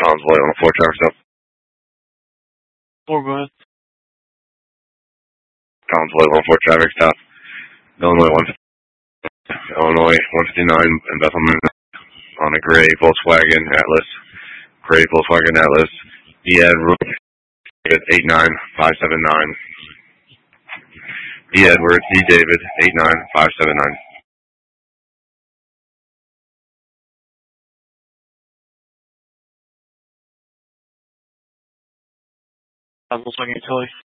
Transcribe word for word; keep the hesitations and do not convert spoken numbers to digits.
Convoy on a four traffic stop. Four, go ahead. Convoy on four traffic stop. Illinois one, Illinois one fifty-nine in Bethlehem on a gray Volkswagen Atlas. Gray Volkswagen Atlas. E Edward eight nine five seven nine. E Edward D David eight nine five seven nine. Volkswagen Tilly.